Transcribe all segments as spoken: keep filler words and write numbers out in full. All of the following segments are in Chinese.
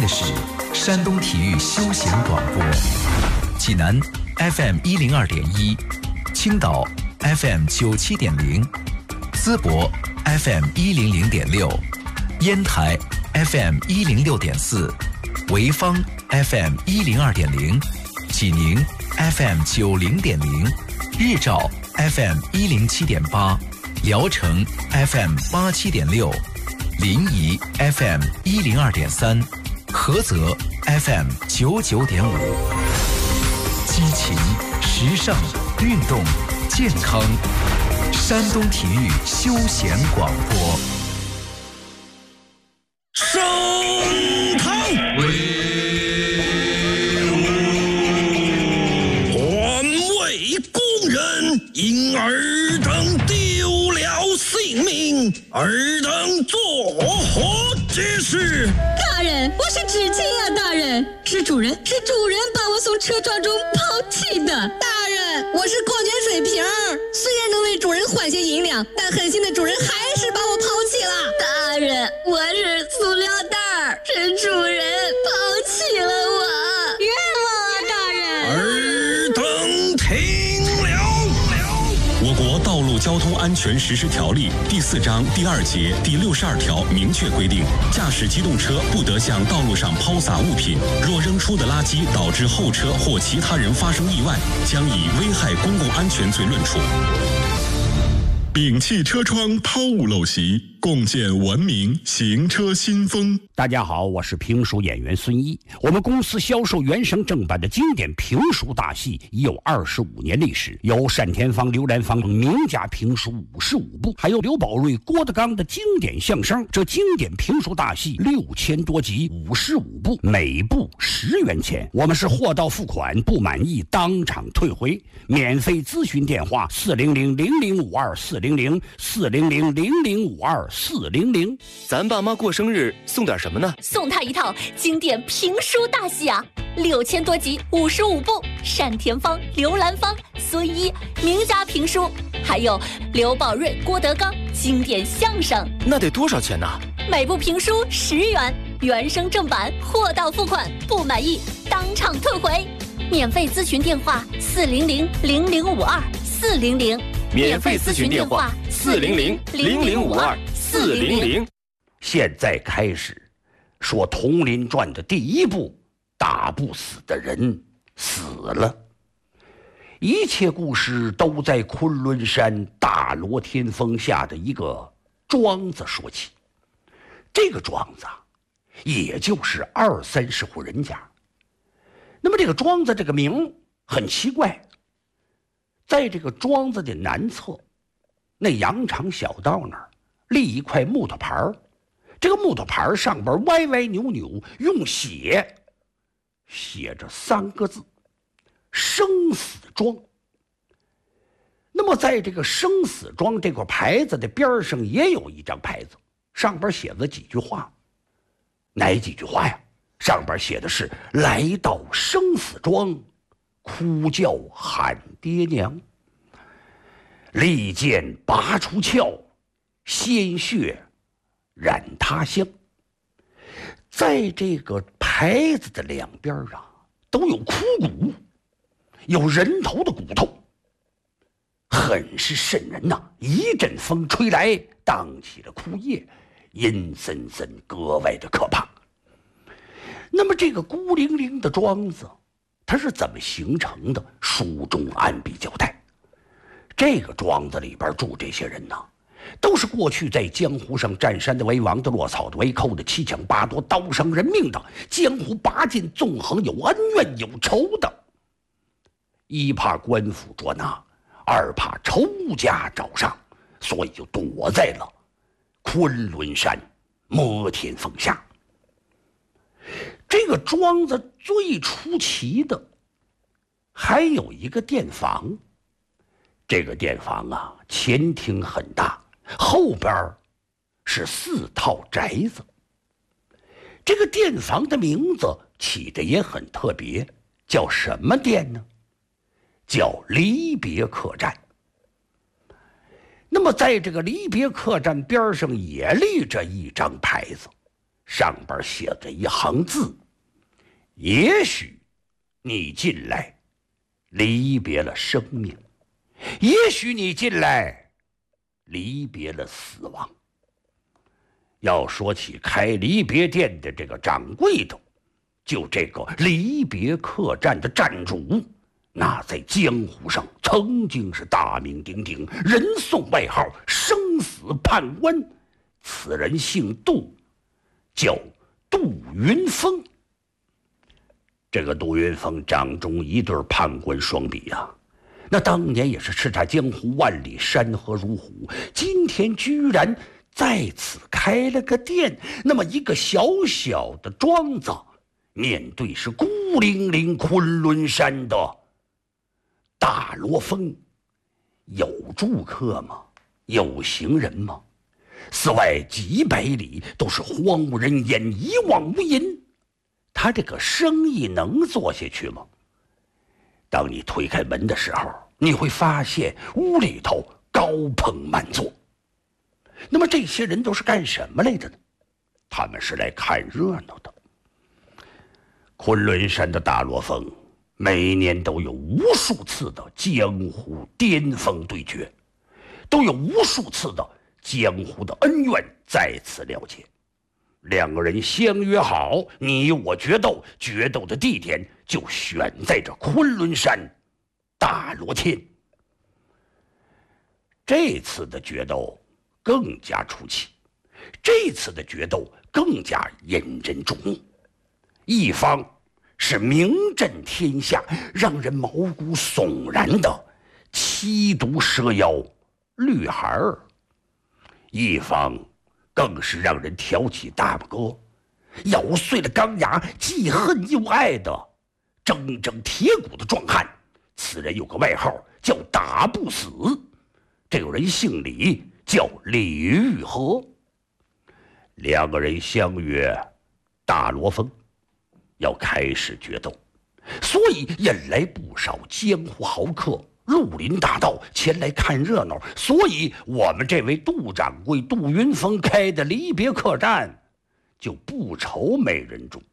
的是山东体育休闲广播，济南 F M 一零二点一，青岛 F M 九七点零，淄博 F M 一零零点六，烟台 F M 一零六点四，潍坊 F M 一零二点零，济宁 F M 九零点零，日照 F M 一零七点八，聊城 F M 八七点六，临沂 F M 一零二点三，菏泽 F M 九九点五。激情、时尚、运动、健康，山东体育休闲广播。 升堂威武，环卫工人因尔等丢了性命，尔等作何解释？ 大人，我是知青啊！大人，是主人，是主人把我从车窗中抛弃的。 大人，我是矿泉水瓶儿，虽然能为主人换些银两，但狠心的主人还是把我抛弃了。 大人，我是塑料袋儿，是主人抛弃了我，冤枉啊！大人， 尔等听了。 我国道路交通安全实施条例第四章第二节第六十二条明确规定，驾驶机动车不得向道路上抛洒物品，若扔出的垃圾导致后车或其他人发生意外，将以危害公共安全罪论处。摒弃车窗抛物陋习，共建文明行车新风。 大家好，我是评书演员孙一。我们公司销售原声正版的经典评书大戏已有二十五年历史，有单田芳、刘兰芳名家评书五十五部，还有刘宝瑞、郭德纲的经典相声。这经典评书大戏六千多集，五十五部，每部十元钱。我们是货到付款，不满意当场退回。免费咨询电话：四零零零零五二四零零四零零零零五二四零零。 咱爸妈过生日送点什么呢？ 送他一套经典评书大戏啊，六千多集，五十五部，单田芳、刘兰芳、孙一名家评书，还有刘宝瑞、郭德纲经典相声。 那得多少钱呢？ 每部评书十元，原声正版，货到付款，不满意当场退回。免费咨询电话：四零零零零五二四零零。 免费咨询电话：四零零零零五二四零零。 现在开始说《佟林传》的第一部，打不死的人死了。一切故事都在昆仑山大罗天峰下的一个庄子说起。这个庄子也就是二三十户人家。那么这个庄子这个名很奇怪，在这个庄子的南侧，那羊肠小道那儿立一块木头牌儿，这个木头牌儿上边歪歪扭扭，用血写着三个字：生死庄。那么在这个生死庄这块牌子的边上也有一张牌子，上边写着几句话。哪几句话呀？上边写的是：来到生死庄，哭叫喊爹娘，利剑拔出鞘，鲜血染他乡。在这个牌子的两边啊，都有枯骨，有人头的骨头，很是瘆人呐、啊。一阵风吹来，荡起了枯叶，阴森森，格外的可怕。那么这个孤零零的庄子，它是怎么形成的？书中按笔交代，这个庄子里边住这些人呢，都是过去在江湖上占山的为王的，落草的为寇的，七抢八夺，刀伤人命的，江湖拔剑纵横，有恩怨有仇的。一怕官府捉拿，二怕仇家找上，所以就躲在了昆仑山摩天峰下。这个庄子最出奇的还有一个店房，这个店房啊，前厅很大，后边是四套宅子。这个店房的名字起的也很特别，叫什么店呢？叫离别客栈。那么在这个离别客栈边上也立着一张牌子， 上边写着一行字：也许你进来离别了生命，也许你进来离别了死亡。要说起开离别店的这个掌柜的，就这个离别客栈的站主，那在江湖上曾经是大名鼎鼎，人送外号生死判官。此人姓杜，叫杜云峰。这个杜云峰掌中一对判官双臂啊，那当年也是叱咤江湖，万里山河如虎，今天居然在此开了个店。那么一个小小的庄子，面对是孤零零昆仑山的大罗峰，有住客吗？有行人吗？四外几百里都是荒无人烟，一望无垠。他这个生意能做下去吗？当你推开门的时候，你会发现屋里头高朋满座。那么这些人都是干什么来的呢？他们是来看热闹的。昆仑山的大罗峰每年都有无数次的江湖巅峰对决，都有无数次的江湖的恩怨再次了结。两个人相约好，你我决斗，决斗的地点就选在这昆仑山大罗天。这次的决斗更加出奇，这次的决斗更加引人瞩目。一方是名震天下，让人毛骨悚然的七毒蛇妖绿孩儿，一方更是让人挑起大拇哥，咬碎了钢牙，既恨又爱的铮铮铁骨的壮汉。此人有个外号叫打不死，这个人姓李，叫李玉和。两个人相约大罗峰，要开始决斗，所以引来不少江湖豪客绿林大道前来看热闹。所以我们这位杜掌柜杜云峰开的离别客栈就不愁没人住。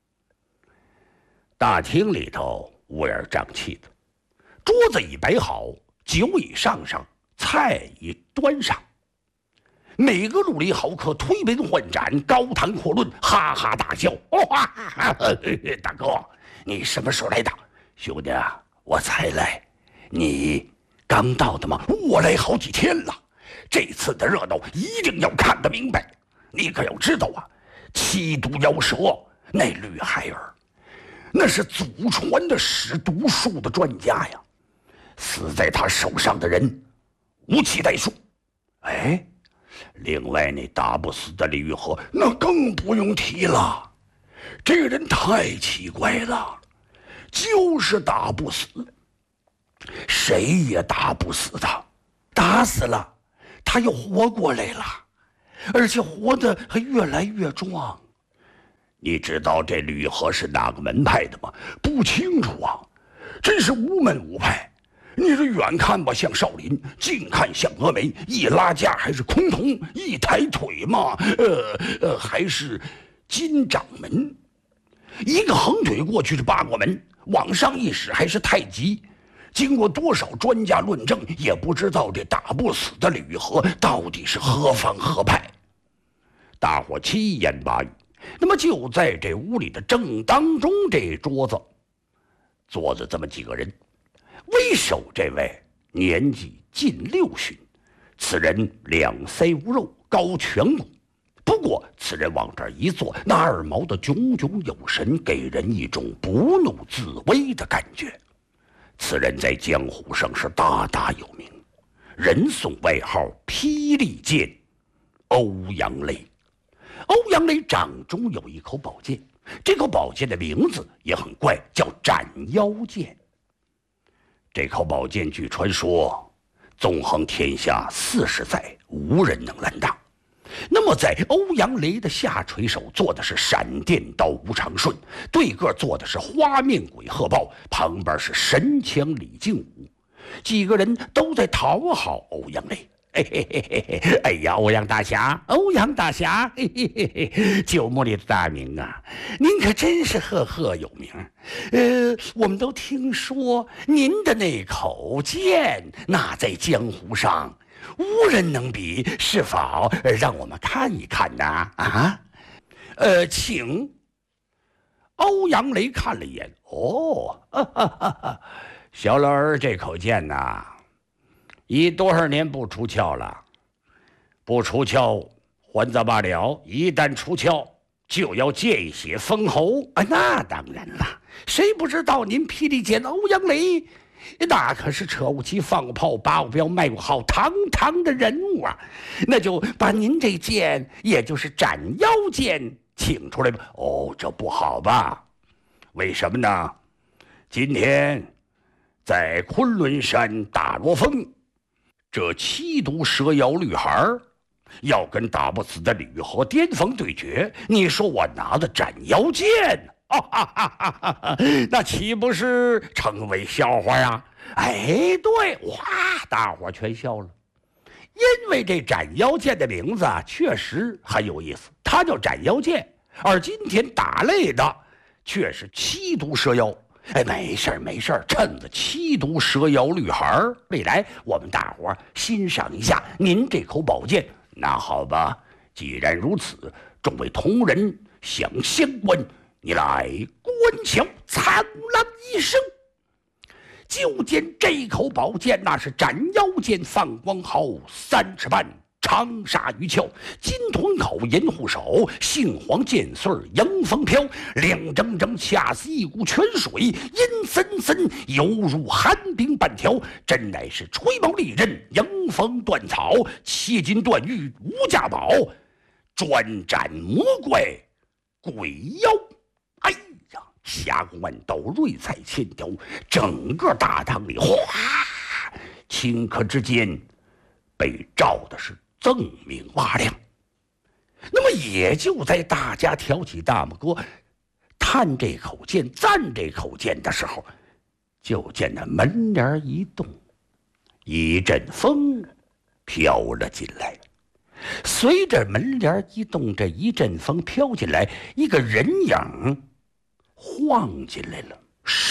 大厅里头乌烟瘴气的，桌子已摆好，酒已上上，菜已端上。每个绿林豪客推杯换盏，高谈阔论，哈哈大笑。哇，大哥，你什么时候来的？兄弟啊，我才来。你刚到的吗？我来好几天了。这次的热闹一定要看得明白。你可要知道啊，七毒妖蛇那绿孩儿，那是祖传的使毒术的专家呀。死在他手上的人无期待数。哎，另外那打不死的李玉和，那更不用提了。这个人太奇怪了，就是打不死，谁也打不死他。打死了，他又活过来了，而且活得还越来越壮。你知道这吕和是哪个门派的吗？不清楚啊，真是无门无派。你这远看吧像少林，近看像峨眉，一拉架还是崆峒，一抬腿嘛，呃呃还是金掌门，一个横腿过去是八卦门，往上一使还是太极。经过多少专家论证，也不知道这打不死的吕和到底是何方何派。大伙七言八语。那么就在这屋里的正当中，这桌子坐着这么几个人。为首这位年纪近六旬，此人两腮无肉，高颧骨。不过此人往这儿一坐，那二毛的炯炯有神，给人一种不怒自威的感觉。此人在江湖上是大大有名，人送外号霹雳剑欧阳雷。欧阳雷掌中有一口宝剑，这口宝剑的名字也很怪，叫斩妖剑。这口宝剑据传说纵横天下四十载，无人能拦挡。那么在欧阳雷的下垂手做的是闪电刀吴长顺，对个做的是花面鬼贺豹，旁边是神枪李靖武。几个人都在讨好欧阳雷， 嘿嘿嘿嘿嘿！哎呀，欧阳大侠，欧阳大侠，嘿嘿嘿嘿！九牧里的大名啊，您可真是赫赫有名。呃，我们都听说您的那口剑，那在江湖上无人能比，是否让我们看一看呢？啊？呃，请。欧阳雷看了一眼，哦，哈哈哈哈，小老儿这口剑呐、啊。已多少年不出鞘了？不出鞘还则罢了，一旦出鞘，就要见血封喉啊！那当然了，谁不知道您霹雳剑欧阳雷，那可是扯无旗放过炮、拔过镖、卖过号，堂堂的人物啊！那就把您这剑，也就是斩妖剑，请出来吧。哦，这不好吧？为什么呢？今天在昆仑山大罗峰。这七毒蛇妖绿孩要跟打不死的吕和巅峰对决，你说我拿的斩妖剑，啊哈哈哈哈哈，那岂不是成为笑话呀？哎，对，哇，大伙全笑了，因为这斩妖剑的名字啊，确实很有意思，它叫斩妖剑，而今天打擂的却是七毒蛇妖。哎，没事儿没事儿，趁着七毒蛇妖绿孩未来，我们大伙儿欣赏一下您这口宝剑。那好吧，既然如此，众位同仁向仙官，你来观瞧。苍狼一声，就见这口宝剑那是斩妖剑，放光毫三尺半。长沙鱼鞘，金臀口，银护手，杏黄剑穗迎风飘，亮铮铮恰似一股泉水，阴森森犹如寒冰半条，真乃是吹毛利刃，迎风断草，切金断玉无价宝，专斩魔怪鬼妖。哎呀，霞光万道，瑞彩千条，整个大堂里哗，顷刻之间被照的是锃明瓦亮。那么也就在大家挑起大拇哥叹这口剑赞这口剑的时候，就见那门帘一动，一阵风飘了进来。随着门帘一动，这一阵风飘进来，一个人影晃进来了。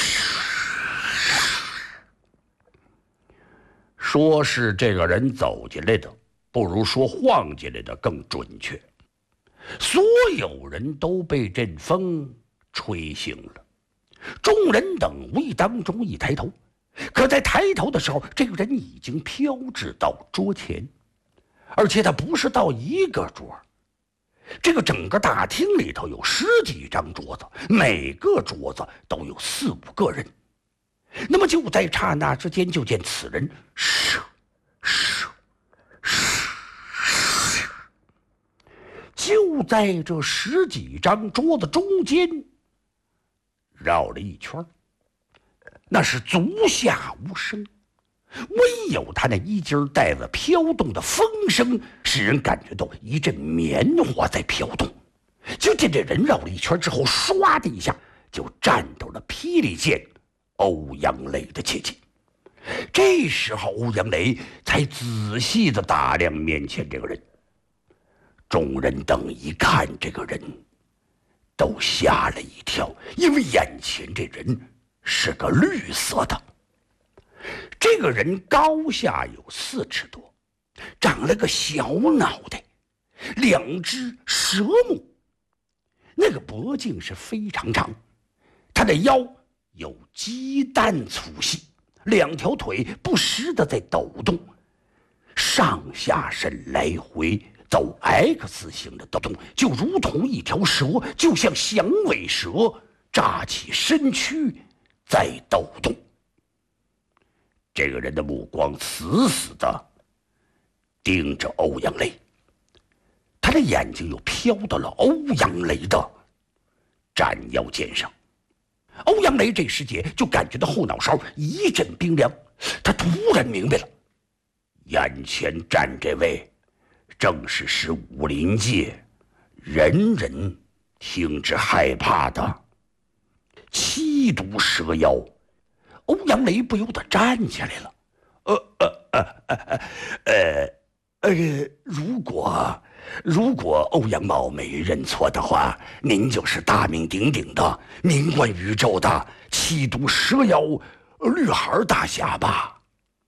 说是这个人走进来的，不如说晃进来的更准确。所有人都被阵风吹醒了，众人等无意当中一抬头，可在抬头的时候，这个人已经飘至到桌前，而且他不是到一个桌，这个整个大厅里头有十几张桌子，每个桌子都有四五个人。那么就在刹那之间，就见此人唰唰唰，就在这十几张桌子中间绕了一圈，那是足下无声，唯有他那衣襟带着飘动的风声，使人感觉到一阵棉花在飘动。就见这人绕了一圈之后，唰的一下就站到了霹雳剑欧阳雷的切近。这时候欧阳雷才仔细地打量面前这个人，众人等一看这个人都吓了一跳，因为眼前这人是个绿色的。这个人高下有四尺多，长了个小脑袋，两只蛇目，那个脖颈是非常长，他的腰有鸡蛋粗细，两条腿不时的在抖动，上下身来回走 X 型的抖动，就如同一条蛇，就像响尾蛇扎起身躯在抖动。这个人的目光死死的盯着欧阳雷，他的眼睛又飘到了欧阳雷的斩妖剑上。欧阳雷这时节就感觉到后脑勺一阵冰凉，他突然明白了，眼前站这位正是使武林界人人听之害怕的七毒蛇妖。欧阳雷不由得站起来了，呃呃呃呃呃， 呃，如果如果欧阳茂没认错的话，您就是大名鼎鼎的名冠宇宙的七毒蛇妖绿孩大侠吧？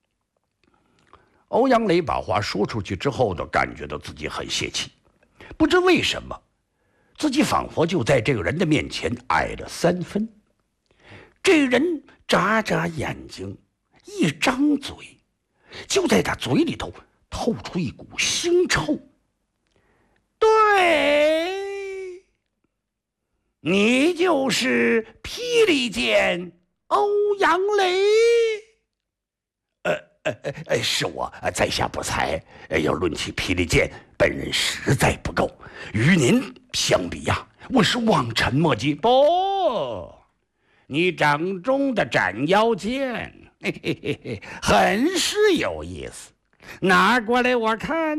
欧阳雷把话说出去之后呢，感觉到自己很泄气，不知为什么，自己仿佛就在这个人的面前矮了三分。这人眨眨眼睛，一张嘴，就在他嘴里头透出一股腥臭。对，你就是霹雳剑欧阳雷。呃呃呃，是我，在下不才。要论起霹雳剑，本人实在不够，与您相比呀，我是望尘莫及。不，你掌中的斩妖剑，嘿嘿嘿嘿，很是有意思，拿过来我看。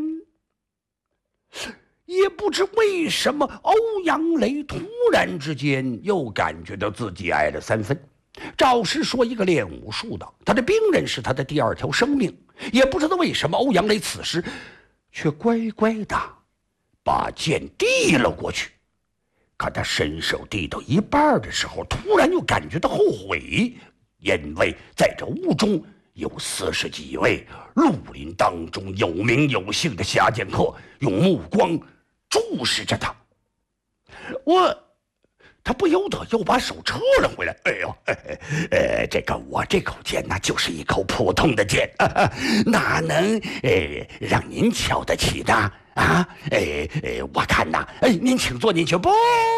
也不知为什么，欧阳雷突然之间又感觉到自己矮了三分。照实说，一个练武术的，他的兵刃是他的第二条生命。也不知道为什么，欧阳雷此时却乖乖的把剑递了过去。可他伸手递到一半的时候，突然又感觉到后悔，因为在这屋中有四十几位绿林当中有名有姓的侠剑客，用目光注视着他。我，他不由得又把手撤了回来。哎呦，呃，这个我这口剑那就是一口普通的剑，啊、哪能呃让您瞧得起呢？啊，哎哎，我看呐，哎，您请坐，您请。不，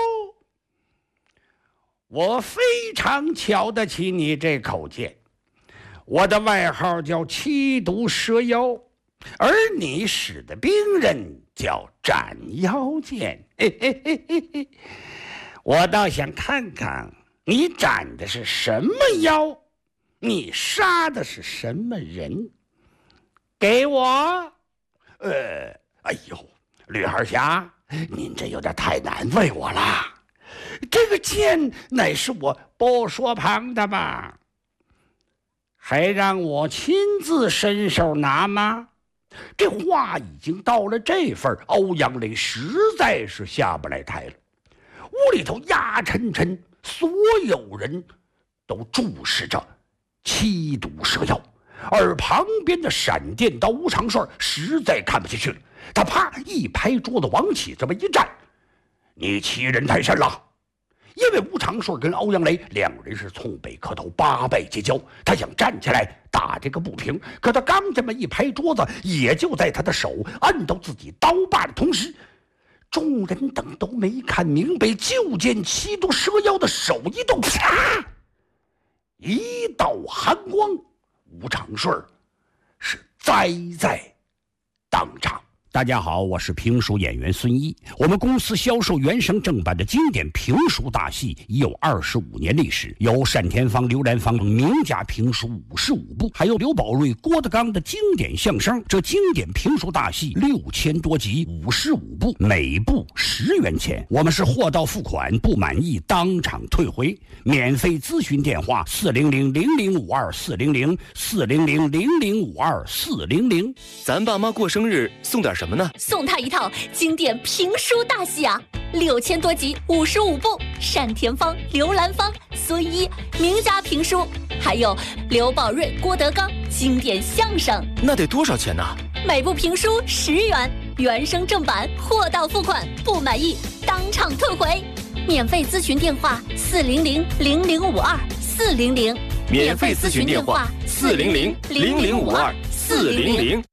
我非常瞧得起你这口剑。我的外号叫七毒蛇妖，而你使的兵刃叫斩妖剑。嘿嘿嘿嘿嘿，我倒想看看你斩的是什么妖，你杀的是什么人。给我，呃，哎呦，绿孩侠，您这有点太难为我了。这个剑乃是我不说旁的吧？还让我亲自伸手拿吗？这话已经到了这份，欧阳雷实在是下不来台了。屋里头压沉沉，所有人都注视着七毒蛇妖，而旁边的闪电刀吴长顺实在看不下去了，他啪一拍桌子往起这么一站：“你欺人太甚了！”因为吴长顺跟欧阳雷两人是从北磕头，八拜结交，他想站起来打这个不平，可他刚这么一拍桌子，也就在他的手按到自己刀把的同时，众人等都没看明白，就见七毒蛇妖的手一动，啪，一道寒光，吴长顺是栽在当场。大家好，我是评书演员孙一。我们公司销售原声正版的经典评书大戏已有二十五年历史，有单田芳、刘兰芳名家评书五十五部，还有刘宝瑞、郭德纲的经典相声。这经典评书大戏六千多集，五十五部，每部十元钱。我们是货到付款，不满意当场退回。免费咨询电话：四零零零零五二四零零四零零零零五二四零零。 咱爸妈过生日送点什么呢？ 送他一套经典评书大戏啊，六千多集，五十五部，单田芳、刘兰芳、孙一名家评书，还有刘宝瑞、郭德纲经典相声。 那得多少钱呢？ 每部评书十元，原声正版，货到付款，不满意当场退回。免费咨询电话：四零零零零五二四零零。 免费咨询电话：四零零零零五二四零零。